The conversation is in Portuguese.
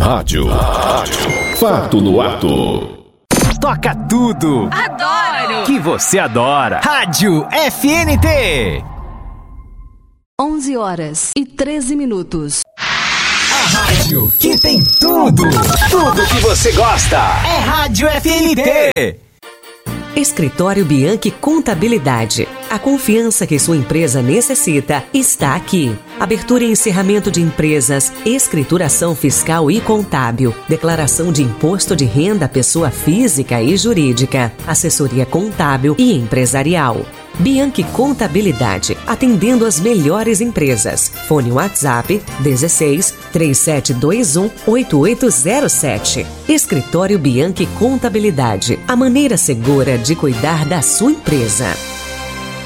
Rádio. Fato no ato. Toca tudo. Adoro. Que você adora. Rádio FNT. 11h13. A rádio que tem tudo. Tudo que você gosta. É Rádio FNT. Escritório Bianchi Contabilidade. A confiança que sua empresa necessita está aqui. Abertura e encerramento de empresas, escrituração fiscal e contábil, declaração de imposto de renda à pessoa física e jurídica, assessoria contábil e empresarial. Bianchi Contabilidade, atendendo as melhores empresas. Fone WhatsApp 16 3721 8807. Escritório Bianchi Contabilidade, a maneira segura de cuidar da sua empresa.